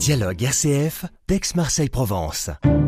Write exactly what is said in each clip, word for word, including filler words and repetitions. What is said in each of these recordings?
Dialogue R C F d'Aix-Marseille-Provence.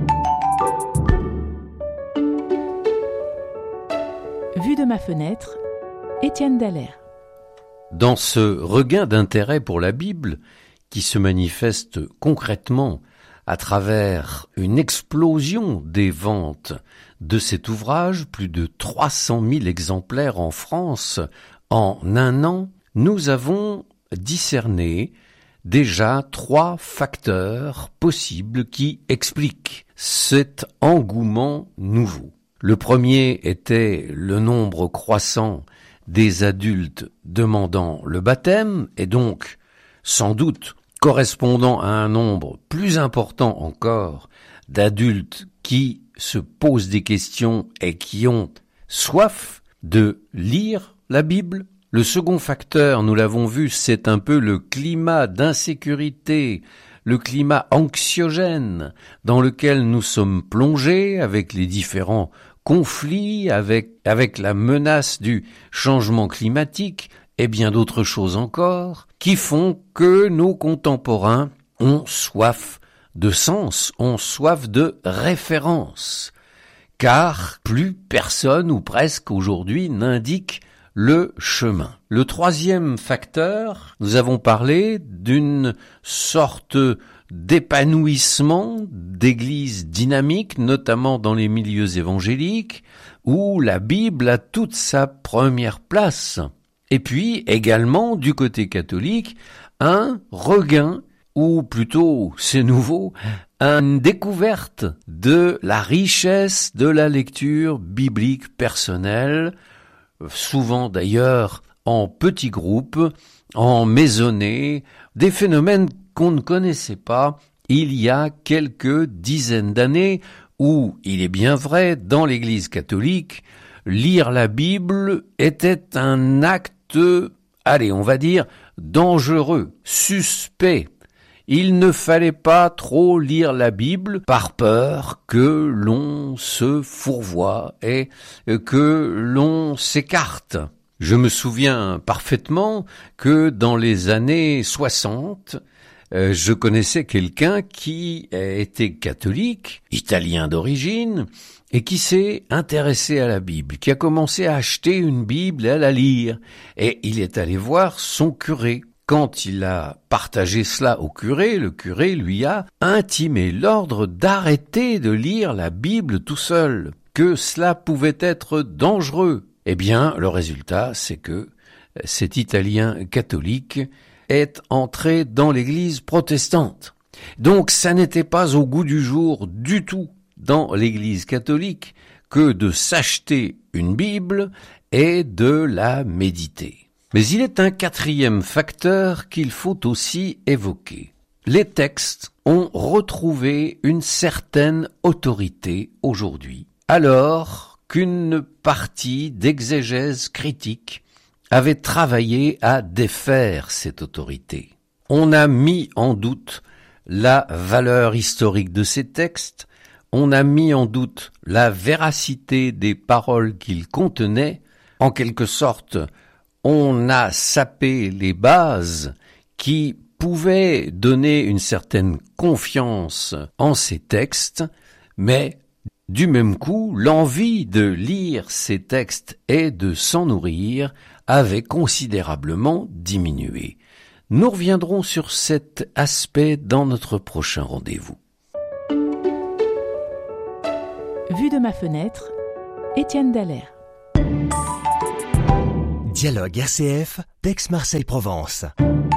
Vue de ma fenêtre, Étienne Dallaire. Dans ce regain d'intérêt pour la Bible, qui se manifeste concrètement à travers une explosion des ventes de cet ouvrage, plus de trois cent mille exemplaires en France en un an, nous avons discerné déjà trois facteurs possibles qui expliquent cet engouement nouveau. Le premier était le nombre croissant des adultes demandant le baptême et donc, sans doute, correspondant à un nombre plus important encore d'adultes qui se posent des questions et qui ont soif de lire la Bible. Le second facteur, nous l'avons vu, c'est un peu le climat d'insécurité, le climat anxiogène dans lequel nous sommes plongés avec les différents conflits, avec, avec la menace du changement climatique et bien d'autres choses encore, qui font que nos contemporains ont soif de sens, ont soif de référence, car plus personne ou presque aujourd'hui n'indique le chemin. Le troisième facteur, nous avons parlé d'une sorte d'épanouissement d'églises dynamiques, notamment dans les milieux évangéliques, où la Bible a toute sa première place. Et puis, également, du côté catholique, un regain, ou plutôt, c'est nouveau, une découverte de la richesse de la lecture biblique personnelle, souvent d'ailleurs en petits groupes, en maisonnées, des phénomènes qu'on ne connaissait pas il y a quelques dizaines d'années, où, il est bien vrai, dans l'Église catholique, lire la Bible était un acte, allez, on va dire, dangereux, suspect. Il ne fallait pas trop lire la Bible par peur que l'on se fourvoie et que l'on s'écarte. Je me souviens parfaitement que dans les années soixante, euh, je connaissais quelqu'un qui était catholique, italien d'origine, et qui s'est intéressé à la Bible, qui a commencé à acheter une Bible et à la lire. Et il est allé voir son curé. Quand il a partagé cela au curé, le curé lui a intimé l'ordre d'arrêter de lire la Bible tout seul, que cela pouvait être dangereux. Eh bien, le résultat, c'est que cet Italien catholique est entré dans l'Église protestante. Donc, ça n'était pas au goût du jour du tout dans l'Église catholique que de s'acheter une Bible et de la méditer. Mais il est un quatrième facteur qu'il faut aussi évoquer. Les textes ont retrouvé une certaine autorité aujourd'hui, alors qu'une partie d'exégèse critique avait travaillé à défaire cette autorité. On a mis en doute la valeur historique de ces textes, on a mis en doute la véracité des paroles qu'ils contenaient, en quelque sorte, on a sapé les bases qui pouvaient donner une certaine confiance en ces textes, mais du même coup, l'envie de lire ces textes et de s'en nourrir avait considérablement diminué. Nous reviendrons sur cet aspect dans notre prochain rendez-vous. Vue de ma fenêtre, Étienne Dallaire. Dialogue R C F d'Aix-Marseille-Provence.